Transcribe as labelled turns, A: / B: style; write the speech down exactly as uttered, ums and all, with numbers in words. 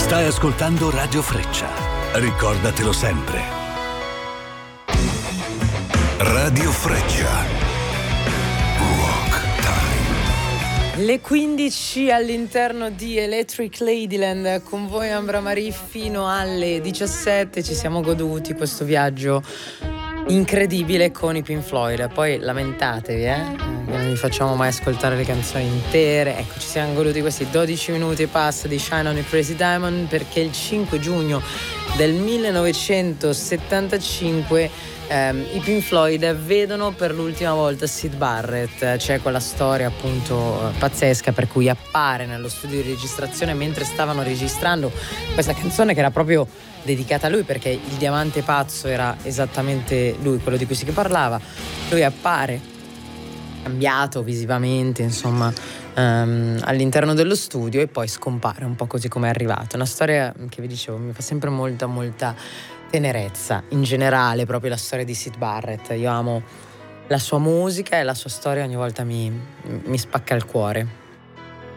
A: Stai ascoltando Radio Freccia. Ricordatelo sempre. Radio Freccia.
B: Le quindici all'interno di Electric Ladyland, con voi Ambra Marie fino alle diciassette. Ci siamo goduti questo viaggio incredibile con i Pink Floyd. Poi lamentatevi, eh? Che non vi facciamo mai ascoltare le canzoni intere. Ecco, ci siamo goduti questi dodici minuti e passa di Shine on a Crazy Diamond, perché il cinque giugno del millenovecentosettantacinque Um, i Pink Floyd vedono per l'ultima volta Syd Barrett. C'è quella storia appunto pazzesca per cui appare nello studio di registrazione mentre stavano registrando questa canzone, che era proprio dedicata a lui, perché il diamante pazzo era esattamente lui, quello di cui si parlava. Lui appare cambiato visivamente, insomma, um, all'interno dello studio, e poi scompare un po' così come è arrivato. Una storia che vi dicevo mi fa sempre molta molta tenerezza in generale, proprio la storia di Syd Barrett. Io amo la sua musica e la sua storia, ogni volta mi, mi spacca il cuore.